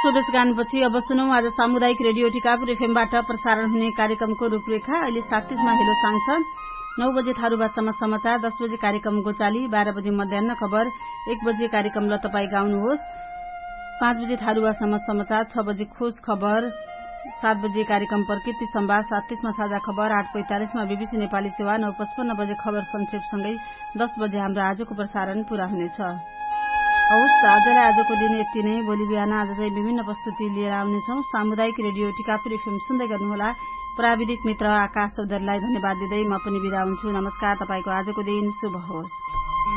स्वदेश गानपछि अब सुनौं आज सामुदायिक रेडियो टिकापुर एफएमबाट प्रसारण हुने कार्यक्रमको रूपरेखा। अहिले 37 मा हेलो सांसद, 9 बजे थारूभाषामा समाचार, 10 बजे कार्यक्रम गोचाली, 12 बजे मध्याह्न खबर, 1 बजे कार्यक्रम ल तपाई गाउनुहोस्, 5 बजे थारूभाषामा समाचार, 6 बजे खोज खबर, 7 बजे कार्यक्रम प्रकृति संवाद, 7:30 मा साझा खबर, 8:45 मा बीबीसी नेपाली सेवा, 9:55 बजे खबर संक्षेपसँगै 10 बजे हाम्रो आजको प्रसारण पूरा हुनेछ। हवस्, आजलाई आजको दिन यति नै। भोलि बिहान आज चाहिँ विभिन्न प्रस्तुति लिएर आउनेछौं। सामुदायिक रेडियो टिकापुर एफएम सुन्दै गर्नुहोला। प्राविधिक मित्र आकाश चौधरीलाई धन्यवाद दिँदै म पनि बिदा हुन्छु। नमस्कार, तपाईको आजको दिन शुभ होस्।